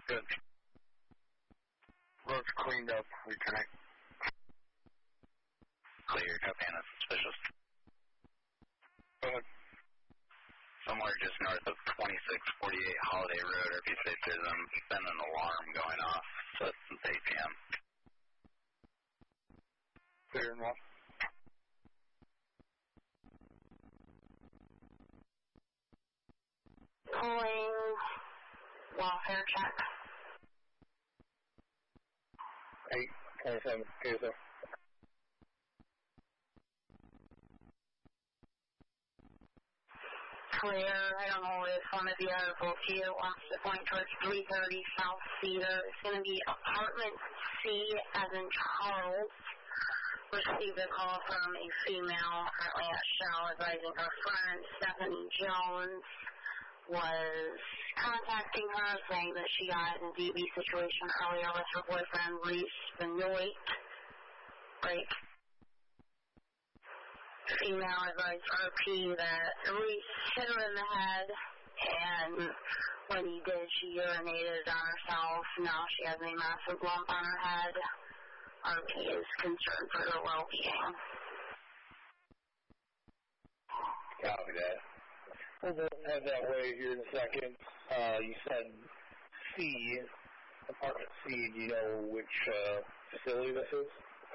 Good. Road's cleaned up. We connect. Clear. Copy on a suspicious. Go ahead. Somewhere just north of 2648 Holiday Road, or if you say there's been an alarm going off, so it's since 8 p.m. Clear and well. Pulling welfare check. 827. Okay, sir. Clear. I don't know if one of the other folks here wants to point towards 330 South Cedar. It's going to be apartment C as in Charles. Received a call from a female currently at Shell advising her friend Stephanie Jones was contacting her saying that she got in a DV situation earlier with her boyfriend Reese Benoit. Break. Female advised RP that Reese hit her in the head, and when he did, she urinated on herself. Now she has a massive lump on her head. RP is concerned for her well-being. Copy that. We'll go head that way here in a second. You said C, apartment C. Do you know which facility this is?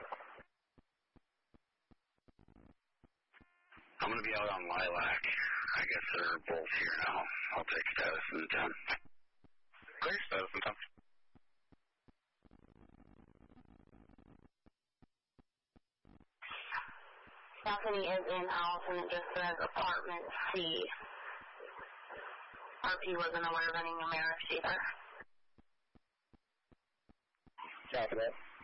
I'm going to be out on Lilac. I guess they're both here now. I'll take status in 10. Clear status in 10. Stephanie is in-house and it just says apartment C. RP wasn't aware of any numerics either. Copy that.